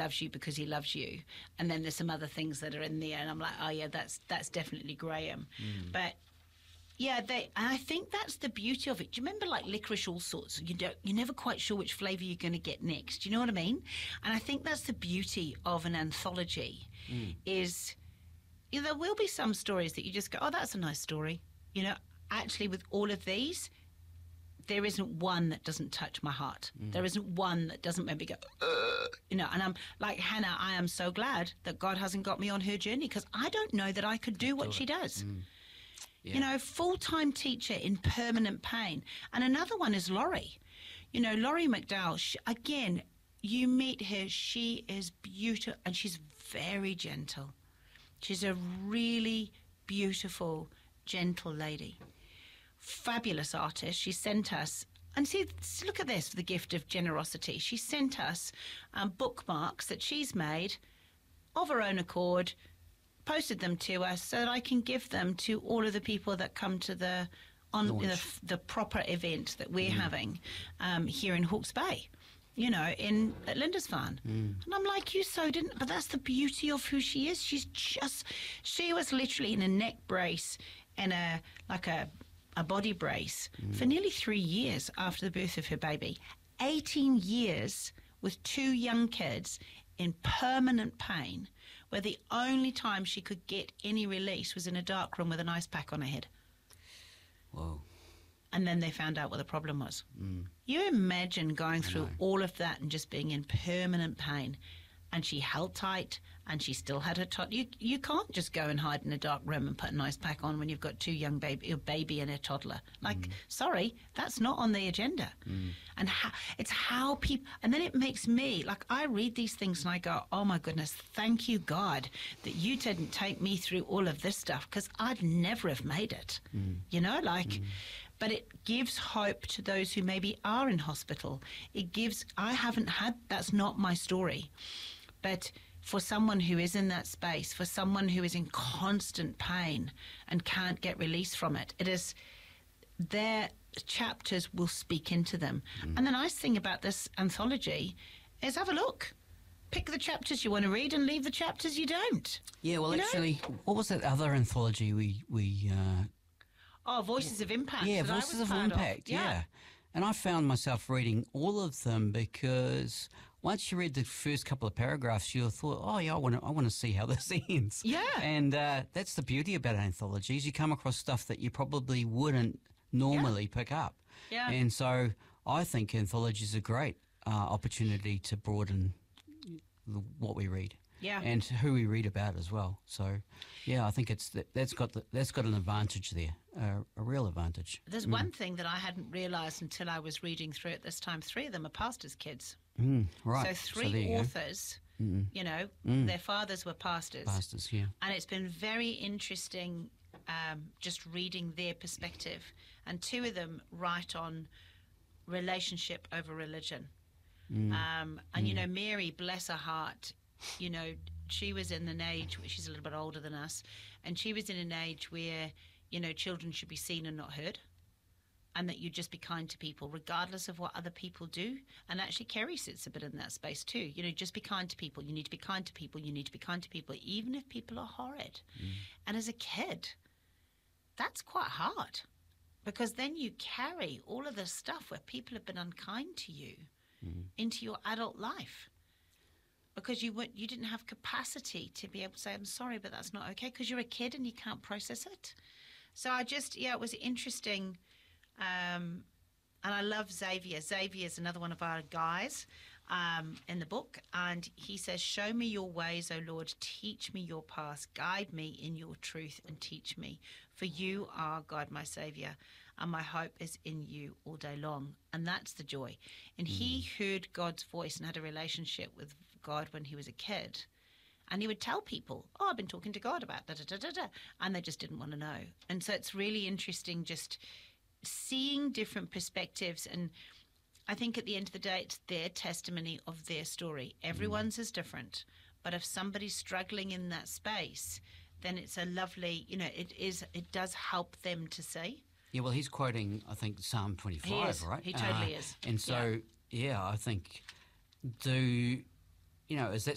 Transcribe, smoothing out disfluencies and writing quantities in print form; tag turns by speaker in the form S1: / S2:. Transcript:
S1: loves you because he loves you. And then there's some other things that are in there, and I'm like, oh yeah, that's definitely Graham. But yeah, and I think that's the beauty of it. Do you remember like Licorice All Sorts? You're never quite sure which flavour you're going to get next. Do you know what I mean? And I think that's the beauty of an anthology is, there will be some stories that you just go, oh, that's a nice story. Actually, with all of these, there isn't one that doesn't touch my heart. There isn't one that doesn't make me go, and I'm like Hannah, I am so glad that God hasn't got me on her journey, because I don't know that I could do what she does. Yeah. Full-time teacher in permanent pain. And another one is Laurie. Laurie McDowell, again, you meet her, she is beautiful, and she's very gentle. She's a really beautiful, gentle lady. Fabulous artist. She sent us, and see, look at this, the gift of generosity. She sent us bookmarks that she's made of her own accord, posted them to us so that I can give them to all of the people that come to the proper event that we're having here in Hawke's Bay, at Lindisfarne. And I'm like, but that's the beauty of who she is. She was literally in a neck brace and a body brace for nearly 3 years after the birth of her baby. 18 years with 2 young kids in permanent pain, where the only time she could get any release was in a dark room with an ice pack on her head.
S2: Whoa.
S1: And then they found out what the problem was. You imagine going through all of that and just being in permanent pain. And she held tight, and she still had her toddler. You can't just go and hide in a dark room and put an ice pack on when you've got 2 young a baby and a toddler. Sorry, that's not on the agenda. And it's how people, and then it makes me, I read these things and I go, oh my goodness, thank you, God, that you didn't take me through all of this stuff, because I'd never have made it. But it gives hope to those who maybe are in hospital. That's not my story. But for someone who is in that space, for someone who is in constant pain and can't get release from it, their chapters will speak into them. And the nice thing about this anthology is have a look. Pick the chapters you want to read and leave the chapters you don't.
S2: Yeah, well, actually, what was that other anthology we
S1: Voices of Impact.
S2: Yeah, Voices of Impact, yeah. And I found myself reading all of them because once you read the first couple of paragraphs, you thought, oh, yeah, I want to see how this ends.
S1: Yeah.
S2: And that's the beauty about anthologies. You come across stuff that you probably wouldn't normally pick up.
S1: Yeah.
S2: And so I think anthologies are a great opportunity to broaden what we read.
S1: Yeah.
S2: And who we read about as well. So, yeah, I think that's got an advantage there, a real advantage.
S1: There's one thing that I hadn't realised until I was reading through it this time. 3 of them are pastors' kids.
S2: Right.
S1: So 3 authors, their fathers were pastors.
S2: Pastors, yeah.
S1: And it's been very interesting just reading their perspective. And 2 of them write on relationship over religion. Mary, bless her heart, she was in an age where she's a little bit older than us, and she was in an age where, children should be seen and not heard, and that you just be kind to people regardless of what other people do. And actually Kerry sits a bit in that space too. Just be kind to people. You need to be kind to people. You need to be kind to people, even if people are horrid. And as a kid, that's quite hard, because then you carry all of this stuff where people have been unkind to you into your adult life. Because you didn't have capacity to be able to say, I'm sorry, but that's not okay, because you're a kid and you can't process it. So it was interesting. And I love Xavier. Xavier is another one of our guys in the book. And he says, show me your ways, O Lord. Teach me your paths. Guide me in your truth and teach me. For you are God, my Saviour, and my hope is in you all day long. And that's the joy. And he heard God's voice and had a relationship with God when he was a kid. And he would tell people, I've been talking to God about da-da-da-da-da. And they just didn't want to know. And so it's really interesting just seeing different perspectives. And I think at the end of the day, it's their testimony of their story. Everyone's is different. But if somebody's struggling in that space, then it's a lovely, it does help them to see.
S2: Yeah, well, he's quoting, I think, Psalm 25, right?
S1: He totally is.
S2: And so, I think is that